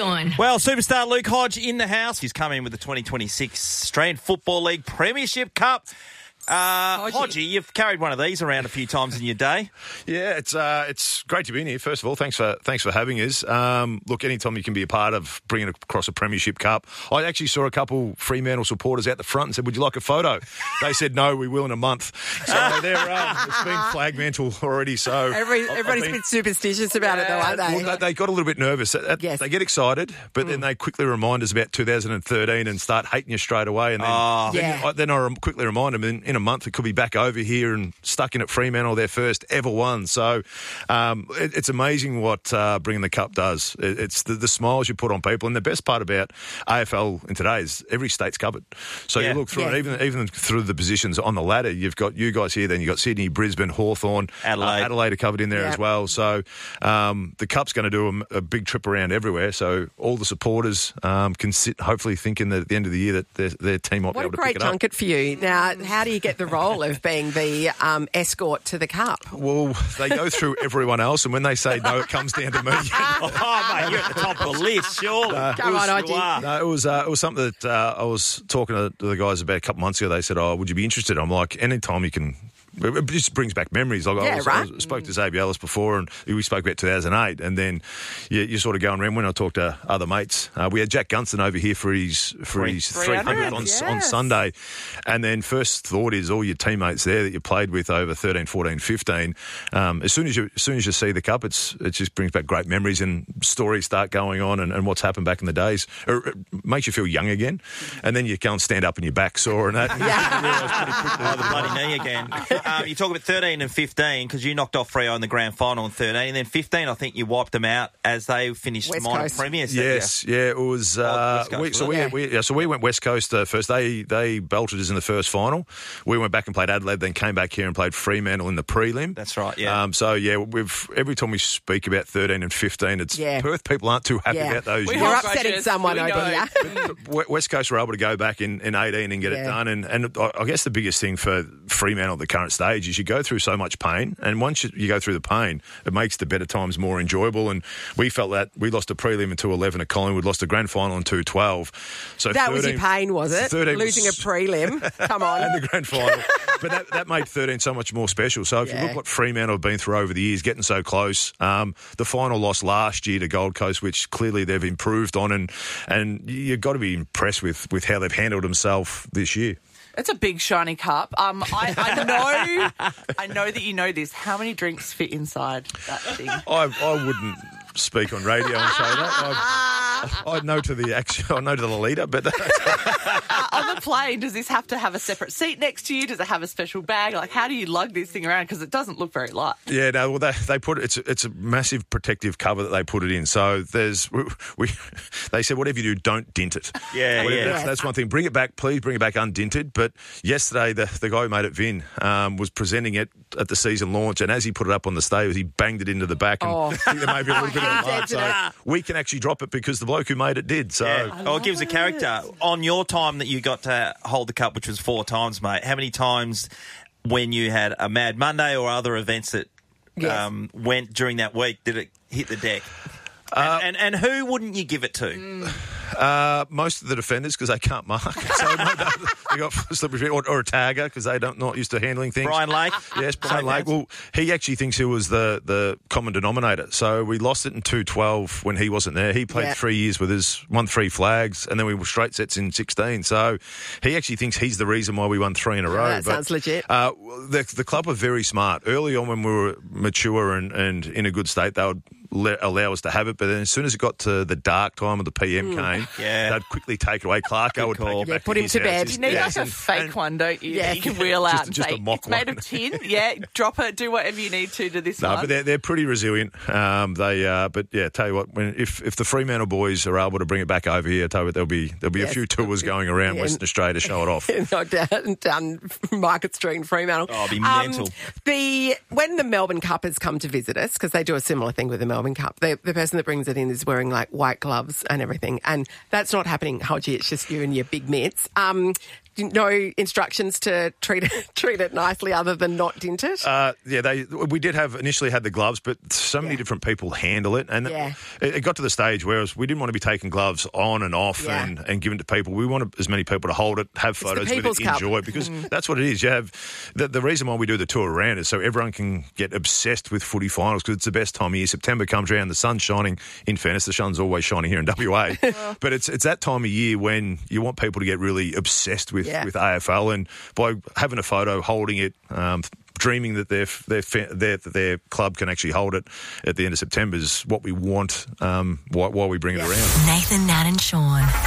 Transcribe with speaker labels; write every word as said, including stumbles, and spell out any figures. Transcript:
Speaker 1: Sean.
Speaker 2: Well, superstar Luke Hodge in the house. He's come in with the twenty twenty-six Australian Football League Premiership Cup. Uh, Hodgie, you've carried one of these around a few times in your day.
Speaker 3: Yeah, it's uh, it's great to be in here. First of all, thanks for thanks for having us. Um, look, anytime you can be a part of bringing across a Premiership Cup. I actually saw a couple Fremantle supporters out the front and said, "Would you like a photo?" They said, "No, we will in a month." So they're um, it's been flag mental already. So
Speaker 4: Every, everybody's
Speaker 3: been,
Speaker 4: been superstitious about yeah, it, though, aren't they?
Speaker 3: Well, they got a little bit nervous.
Speaker 4: Yes.
Speaker 3: They get excited, but
Speaker 4: mm.
Speaker 3: then they quickly remind us about two thousand thirteen and start hating you straight away. And then,
Speaker 2: oh.
Speaker 3: then,
Speaker 4: yeah.
Speaker 3: I, then I quickly remind them in, in a month it could be back over here and stuck in at Fremantle, their first ever one. So um, it, it's amazing what uh, bringing the cup does. It, it's the, the smiles you put on people, and the best part about A F L in today is every state's covered. So
Speaker 2: yeah.
Speaker 3: you look through
Speaker 4: yeah.
Speaker 3: it, even even through the positions on the ladder. You've got you guys here, then you've got Sydney, Brisbane, Hawthorn,
Speaker 2: Adelaide,
Speaker 3: uh, Adelaide are covered in there
Speaker 4: yeah.
Speaker 3: as well. So um, the cup's going to do a, a big trip around everywhere. So all the supporters um, can sit, hopefully, thinking that at the end of the year that their, their team might
Speaker 4: What
Speaker 3: be
Speaker 4: a
Speaker 3: able to
Speaker 4: great
Speaker 3: pick it up.
Speaker 4: junket for you. Now, how do you get the role of being the um, escort to the cup?
Speaker 3: Well, they go through everyone else, and when they say no, it comes down to me.
Speaker 2: Oh, mate, you're at the top of the list, surely.
Speaker 3: Uh,
Speaker 4: Come on,
Speaker 2: you
Speaker 4: Hodgie.
Speaker 2: are.
Speaker 3: No, it was uh, it was something that uh, I was talking to the guys about a couple months ago. They said, "Oh, would you be interested?" I'm like, "Anytime you can." It just brings back memories. Like
Speaker 4: Yeah,
Speaker 3: I, was,
Speaker 4: right?
Speaker 3: I was, spoke to Xavier Ellis before, and we spoke about two thousand eight, and then you, you're sort of going around. When I talked to other mates, uh, we had Jack Gunston over here for his for his three hundredth on,
Speaker 4: yes.
Speaker 3: on Sunday, and then first thought is all your teammates there that you played with over thirteen, fourteen, fifteen. Um, as soon as you as soon as you see the cup, it's it just brings back great memories, and stories start going on, and, and what's happened back in the days. It makes you feel young again, and then you go and stand up and your back sore and that. And
Speaker 4: Yeah.
Speaker 3: you realise pretty quickly
Speaker 2: Oh, the bloody knee again. Um, you talk about thirteen and fifteen because you knocked off Freo in the grand final in thirteen, and then fifteen, I think you wiped them out as they finished
Speaker 4: West
Speaker 2: minor
Speaker 4: Coast.
Speaker 2: premiers.
Speaker 3: Yes, yeah, it was. Uh,
Speaker 2: West Coast,
Speaker 3: we, so
Speaker 2: wasn't
Speaker 3: we,
Speaker 4: it?
Speaker 3: we, yeah, so we went West Coast uh, first. They they belted us in the first final. We went back and played Adelaide, then came back here and played Fremantle in the prelim.
Speaker 2: That's right. Yeah.
Speaker 3: Um, so yeah, we've every time we speak about thirteen and fifteen, it's
Speaker 4: Yeah.
Speaker 3: Perth people aren't too happy
Speaker 4: Yeah.
Speaker 3: about those
Speaker 5: We
Speaker 3: years.
Speaker 4: You're
Speaker 5: Hot
Speaker 4: upsetting
Speaker 5: grudges.
Speaker 4: someone
Speaker 5: We
Speaker 4: over
Speaker 5: know.
Speaker 4: here.
Speaker 3: W- West Coast were able to go back in, in eighteen and get
Speaker 4: Yeah.
Speaker 3: it done. And, and I I guess the biggest thing for Fremantle at the current stage is you go through so much pain. And once you, you go through the pain, it makes the better times more enjoyable. And we felt that we lost a prelim in two eleven at Collingwood, lost a grand final in two twelve. So
Speaker 4: That was your
Speaker 3: thirteen
Speaker 4: pain, was it?
Speaker 3: thirteen
Speaker 4: Losing
Speaker 3: was-
Speaker 4: a prelim. Come on.
Speaker 3: and the grand final. But that, that made thirteen so much more special. So if
Speaker 4: Yeah.
Speaker 3: you look what Fremantle have been through over the years, getting so close, um, the final loss last year to Gold Coast, which clearly they've improved on, and and you've got to be impressed with, with how they've handled themselves this year.
Speaker 5: It's a big shiny cup. Um, I, I know, I know that you know this. How many drinks fit inside that thing?
Speaker 3: I, I wouldn't speak on radio and say that. I, I know to the actual, I know to the leader, but
Speaker 5: Uh, on the plane, does this have to have a separate seat next to you? Does it have a special bag? Like, how do you lug this thing around? Because it doesn't look very light.
Speaker 3: yeah, no. Well, they they put it, it's it's a massive protective cover that they put it in. So there's we, we they said whatever you do, don't dint it.
Speaker 2: Yeah,
Speaker 3: Whatever,
Speaker 2: yeah.
Speaker 3: That's, that's one thing. Bring it back, please. Bring it back undinted. But yesterday, the the guy who made it, Vin, um, was presenting it at the season launch, and as he put it up on the stage, he banged it into the back, and
Speaker 4: Oh.
Speaker 3: I think there may be a little bit of a mark.
Speaker 4: Dented
Speaker 3: So
Speaker 4: it.
Speaker 3: we can actually drop it because the bloke who made it did. So.
Speaker 2: Yeah. Oh, it gives a character. On your time that you got to hold the cup, which was four times, mate, how many times when you had a Mad Monday or other events that
Speaker 4: Yes.
Speaker 2: um, went during that week did it hit the deck? And, and, and who wouldn't you give it to?
Speaker 3: Uh, most of the defenders because they can't mark. So they got slippery feet, or, or a tagger because they don't not used to handling things.
Speaker 2: Brian Lake?
Speaker 3: Yes, Brian
Speaker 2: Same
Speaker 3: Lake.
Speaker 2: as.
Speaker 3: Well, he actually thinks he was the, the common denominator. So we lost it in two twelve when he wasn't there. He played
Speaker 4: Yeah.
Speaker 3: three years with us, won three flags, and then we were straight sets in sixteen. So he actually thinks he's the reason why we won three in a row.
Speaker 4: that sounds legit.
Speaker 3: Uh, the, the club were very smart. Early on when we were mature and, and in a good state, they would let, allow us to have it. But then as soon as it got to the dark time of the P M came,
Speaker 2: Yeah.
Speaker 3: they'd quickly take it away. Clarko would
Speaker 2: call.
Speaker 3: take it
Speaker 4: Yeah,
Speaker 3: back
Speaker 4: put
Speaker 3: to
Speaker 4: him
Speaker 3: his
Speaker 4: to
Speaker 3: house.
Speaker 4: bed.
Speaker 3: His-
Speaker 5: You need
Speaker 3: yes,
Speaker 5: like a
Speaker 3: and-
Speaker 5: fake
Speaker 3: and-
Speaker 5: one, don't you?
Speaker 4: Yeah.
Speaker 5: That you can wheel
Speaker 3: Just-
Speaker 5: out and
Speaker 3: just a
Speaker 5: say,
Speaker 3: mock
Speaker 5: it's made
Speaker 3: one.
Speaker 5: of tin. Yeah, drop it, do whatever you need to to this
Speaker 3: No,
Speaker 5: one.
Speaker 3: but they're, they're pretty resilient. Um, they, uh, but yeah, tell you what, when if, if the Fremantle boys are able to bring it back over here, I tell you what, there'll be there'll be
Speaker 4: Yes.
Speaker 3: a few tours going around
Speaker 4: Yeah.
Speaker 3: Western Australia to show it off.
Speaker 4: Not down, down Market Street in Fremantle.
Speaker 2: Oh, it'd be
Speaker 4: Um,
Speaker 2: mental.
Speaker 4: the when the Melbourne Cup has come to visit us, because they do a similar thing with the Melbourne Cup, the, the person that brings it in is wearing like white gloves and everything, and that's not happening, Hodgie. It's just you and your big mitts. Um, no instructions to treat it treat it nicely other than not dint it?
Speaker 3: Uh, yeah, they we did have initially had the gloves, but so many
Speaker 4: Yeah.
Speaker 3: different people handle it, and
Speaker 4: Yeah.
Speaker 3: it, it got to the stage where we didn't want to be taking gloves on and off
Speaker 4: Yeah.
Speaker 3: and, and giving to people. We wanted as many people to hold it, have
Speaker 4: the
Speaker 3: photos with
Speaker 4: People's
Speaker 3: it,
Speaker 4: Cup.
Speaker 3: enjoy it, because that's what it is. You have the, the reason why we do the tour around is so everyone can get obsessed with footy finals, because it's the best time of year. September comes around, the sun's shining. In fairness, the sun's always shining here in W A, but it's it's that time of year when you want people to get really obsessed with,
Speaker 4: Yeah.
Speaker 3: with A F L, and by having a photo, holding it, um, dreaming that their, their their their club can actually hold it at the end of September is what we want um, while, while we bring
Speaker 4: Yeah.
Speaker 3: it around.
Speaker 1: Nathan, Nat and Sean.